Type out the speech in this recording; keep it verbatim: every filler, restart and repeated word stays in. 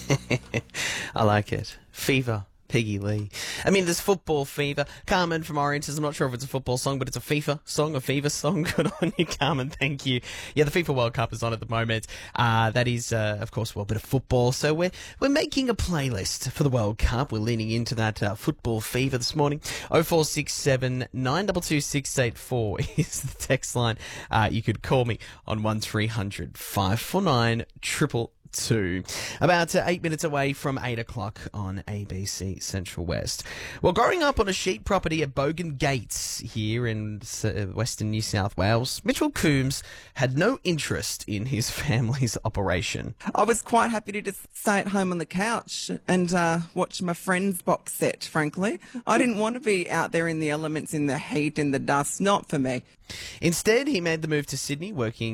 I like it. Fever. Peggy Lee. I mean, there's football fever. Carmen from Orienters, I'm not sure if it's a football song, but it's a FIFA song, a fever song. Good on you, Carmen. Thank you. Yeah, the FIFA World Cup is on at the moment. Uh, that is, uh, of course, well, a bit of football. So we're we're making a playlist for the World Cup. We're leaning into that uh, football fever this morning. oh four six seven, nine two two, six eight four is the text line. Uh, you could call me on one three hundred, five four nine, triple two. About uh, eight minutes away from eight o'clock on A B C Central West. Well, growing up on a sheep property at Bogan Gates here in uh, Western New South Wales, Mitchell Coombs had no interest in his family's operation. I was quite happy to just stay at home on the couch and uh, watch my Friends box set, frankly. I didn't want to be out there in the elements, in the heat, in the dust. Not for me. Instead, he made the move to Sydney, working